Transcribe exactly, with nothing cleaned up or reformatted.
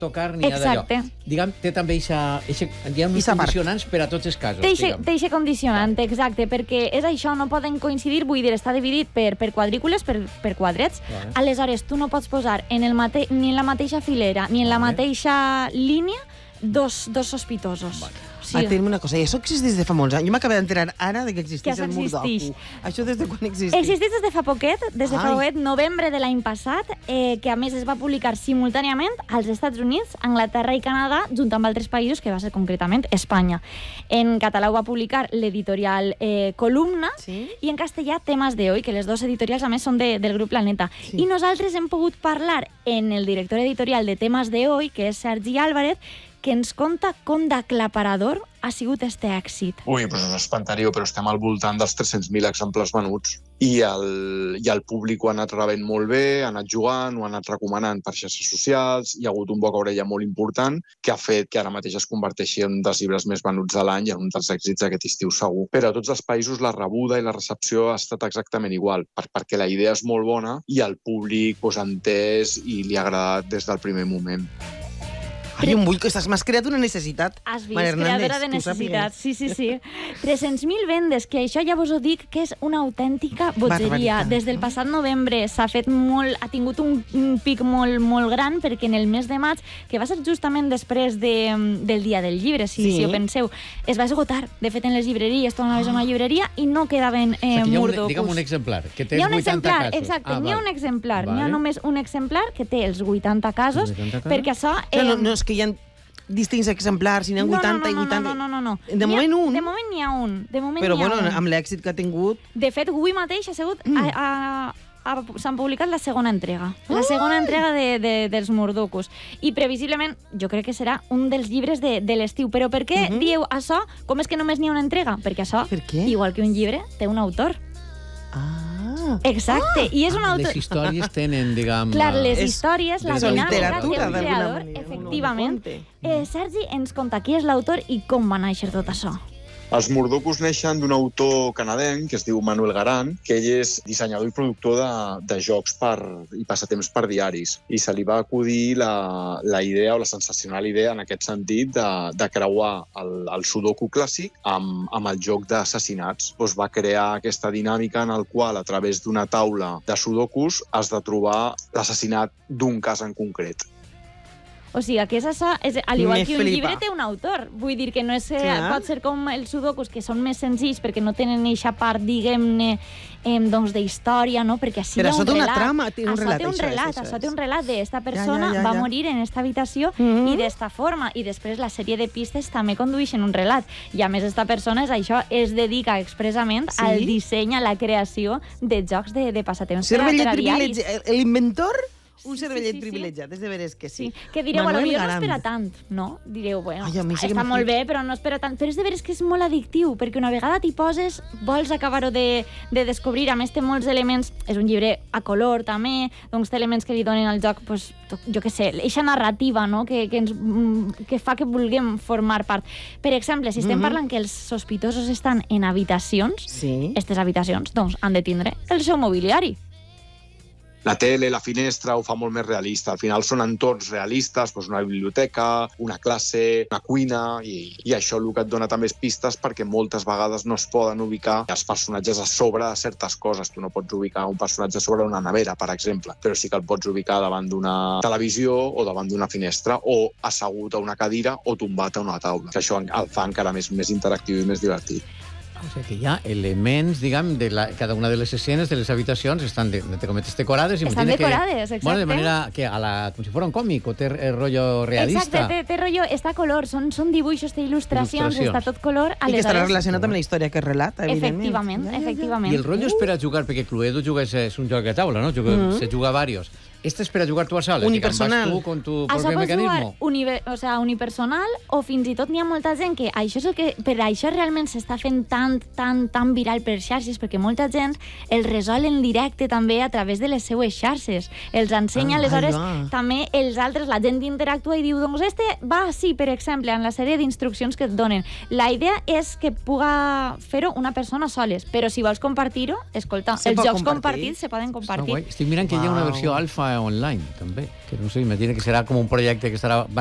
tocar ni nada d'allò. Diguem, té també eixa, eixa, hi ha uns condicionants per a tots els casos. Té eixe condicionant, exacte, perquè és això, no poden coincidir, vull dir, està dividit per, per quadrícules, per, per quadrets. Vale. Aleshores, tu no pots posar en el mate, ni en la mateixa filera ni en la mateixa línia dos, dos sospitosos. Vale. Sí. Ah, tenim una cosa, i això existeix des de fa molts anys. Jo m'acabo d'enterar ara de que existeix el Murdoku. Això des de quan existeix? Existeix des de fa poquet, des de fa poquet, novembre de l'any passat, eh, que a més es va publicar simultàniament als Estats Units, Anglaterra i Canadà, junt amb altres països, que va ser concretament Espanya. En català ho va publicar l'editorial eh, Columna, sí? I en castellà Temes de Hoy, que les dues editorials, a més, són de, del grup Planeta. Sí. I nosaltres hem pogut parlar en el director editorial de Temes de Hoy, que és Sergi Álvarez, que ens conta com d'aclaparador ha sigut este èxit. Ui, doncs és espantario, però estem al voltant dels tres-cents mil exemplars venuts. I el, i el públic ho ha anat rebent molt bé, ha anat jugant, ho ha anat recomanant per xarxes socials, hi ha hagut un boca orella molt important que ha fet que ara mateix es converteixi en un dels llibres més venuts de l'any i en un dels èxits d'aquest estiu segur. Però a tots els països la rebuda i la recepció ha estat exactament igual, per, perquè la idea és molt bona i el públic pues, ha entès i li ha agradat des del primer moment. Ai, un bull, que m'has creat una necessitat. Has vist, creadora de necessitats. Sí, sí, sí. tres-cents mil vendes, que això ja vos ho dic que és una autèntica botzeria. Des del passat novembre s'ha fet molt, ha tingut un, un pic molt, molt gran, perquè en el mes de maig, que va ser justament després de, del dia del llibre, si, sí. si ho penseu, es va esgotar, de fet, en les llibreries, tornaves a una llibreria i no quedaven eh, o sigui, Murdocus. Digue'm un exemplar, que té els vuitanta casos. Exacte, ah, n'hi ha un exemplar, vale. N'hi ha només un exemplar que té els vuitanta casos, vuitanta perquè això... Eh, no, no, és que hi ha distints exemplars, si n'hi ha vuitanta i vuitanta... No, no, no, no. De moment un. De moment n'hi ha un. De moment Però n'hi ha bueno, un. amb l'èxit que ha tingut... De fet, avui mateix ha sigut... Mm. A, a, a, s'han publicat la segona entrega. La segona Ai. entrega de, de, dels Murdocus. I previsiblement, jo crec que serà un dels llibres de, de l'estiu. Però per què uh -huh. dieu això? Com és que només n'hi ha una entrega? Perquè això, igual que un llibre, té un autor. Ah. Exacte, ah, i és un autor... Les històries tenen, diguem... Clar, les històries, la dinàmica té un creador, creador, efectivament. Eh, Sergi ens conta qui és l'autor i com va néixer tot això. Els Murdocus neixen d'un autor canadenc que es diu Manuel Garan, que ell és dissenyador i productor de, de jocs per, i passatemps per diaris. I se li va acudir la, la idea o la sensacional idea en aquest sentit de, de creuar el, el sudoku clàssic amb, amb el joc d'assassinats. Doncs va crear aquesta dinàmica en el qual, a través d'una taula de sudokus, has de trobar l'assassinat d'un cas en concret. O sigui, que és això, és, al igual que un llibre té un autor. Vull dir que no és, pot ser com els sudokus, que són més senzills perquè no tenen eixa part, diguem-ne, eh, doncs d'història, no? Perquè així hi ha un relat. Però això té una trama, té un relat. Això té un relat, això té un relat d'esta persona ja, ja, ja, ja. va morir en esta habitació mm -hmm. i d'esta forma. I després la sèrie de pistes també condueixen un relat. I a més, esta persona, és això, es dedica expressament sí? al disseny, a la creació de jocs de, de passatemps per a diaris. L'inventor... Un cervellet sí, sí, sí. privilegiat, és de veres que sí. sí. Que direu, Manuel potser no espera tant, no? Direu, bueno, Ai, sí està molt bé, però no espera tant. Però és de veres que és molt addictiu, perquè una vegada t'hi poses, vols acabar-ho de, de descobrir. A més, té molts elements, és un llibre a color, també, doncs té elements que li donen al joc, pues, jo què sé, eixa narrativa, no?, que, que, ens, que fa que vulguem formar part. Per exemple, si estem mm-hmm. parlant que els sospitosos estan en habitacions, sí. aquestes habitacions, doncs, han de tindre el seu mobiliari. La tele, la finestra, ho fa molt més realista. Al final són entorns realistes, doncs una biblioteca, una classe, una cuina, i, i això el que et dona també pistes perquè moltes vegades no es poden ubicar els personatges a sobre de certes coses. Tu no pots ubicar un personatge sobre una nevera, per exemple, però sí que el pots ubicar davant d'una televisió o davant d'una finestra o assegut a una cadira o tombat a una taula. Que això el fa encara més, més interactiu i més divertit. O sigui que hi ha elements, diguem, de la, cada una de les escenes de les habitacions estan, de, de cometes, decorades. Estan decorades, que, exacte. Bueno, de manera que, a la, com si fos un còmic, o té el rotllo realista. Exacte, té, té rotllo, està a color, són, són dibuixos, té il·lustracions, il·lustracions, està tot color. I que estarà relacionat amb la història que relata, evidentment. Efectivament, ja, ja, ja. efectivament. I el rotllo és per a jugar, perquè Cluedo juga, és un joc de taula, no? Juga, mm -hmm. Se juga a varios. Este és per a jugar tu a soles. Unipersonal. Vas tu con tu propi mecanisme. Univer, o sea, unipersonal, o fins i tot n'hi ha molta gent que això és el que per això realment s'està fent tan, tan, tan viral per xarxes, perquè molta gent el resol en directe també a través de les seues xarxes. Els ensenya, ah, aleshores, ah. també els altres, la gent interactua i diu, doncs este va així, per exemple, en la sèrie d'instruccions que et donen. La idea és que puga fer-ho una persona soles, però si vols compartir-ho, escolta, se els jocs compartir. compartits se poden compartir. Estic mirant que wow. hi ha una versió alfa online, també. Que no sé, imagina que serà com un projecte que estarà